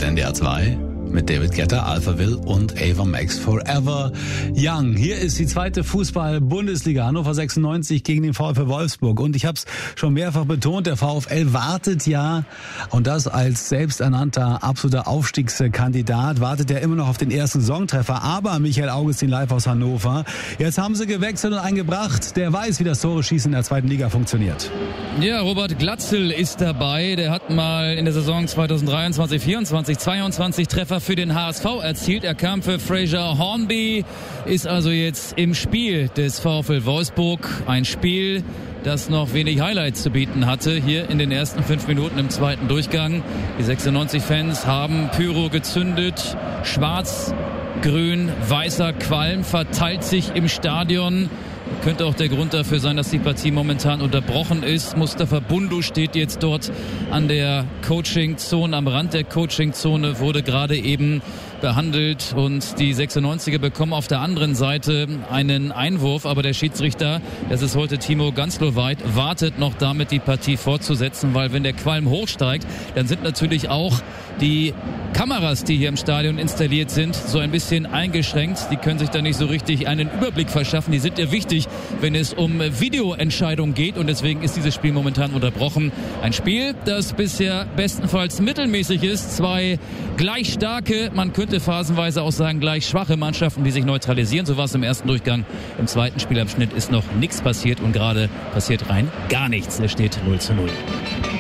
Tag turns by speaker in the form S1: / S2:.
S1: Mit NDR 2, mit David Guetta, Alphaville und Ava Max Forever Young. Hier ist die zweite Fußball-Bundesliga, Hannover 96 gegen den VfL Wolfsburg. Und ich habe es schon mehrfach betont, der VfL wartet ja, und das als selbsternannter absoluter Aufstiegskandidat, wartet ja immer noch auf den ersten Saisontreffer. Aber Michael Augustin live aus Hannover. Jetzt haben sie gewechselt und eingebracht. Der weiß, wie das Tore-Schießen in der zweiten Liga funktioniert.
S2: Ja, Robert Glatzel ist dabei. Der hat mal in der Saison 2023/24 22 Treffer für den HSV erzielt. Er kam für Fraser Hornby, ist also jetzt im Spiel des VfL Wolfsburg. Ein Spiel, das noch wenig Highlights zu bieten hatte, hier in den ersten 5 Minuten im zweiten Durchgang. Die 96-Fans haben Pyro gezündet. Schwarz, grün, weißer Qualm verteilt sich im Stadion. Könnte auch der Grund dafür sein, dass die Partie momentan unterbrochen ist. Mustafa Bundu steht jetzt dort an der Coaching-Zone, am Rand der Coaching-Zone, wurde gerade eben behandelt und die 96er bekommen auf der anderen Seite einen Einwurf, aber der Schiedsrichter, das ist heute Timo Gansloweit, wartet noch damit, die Partie fortzusetzen, weil wenn der Qualm hochsteigt, dann sind natürlich auch die Kameras, die hier im Stadion installiert sind, so ein bisschen eingeschränkt. Die können sich da nicht so richtig einen Überblick verschaffen. Die sind ja wichtig, wenn es um Videoentscheidungen geht, und deswegen ist dieses Spiel momentan unterbrochen. Ein Spiel, das bisher bestenfalls mittelmäßig ist. Zwei gleich starke, man könnte phasenweise auch sagen gleich schwache Mannschaften, die sich neutralisieren. So war es im ersten Durchgang. Im zweiten Spielabschnitt ist noch nichts passiert und gerade passiert rein gar nichts. Es steht 0:0.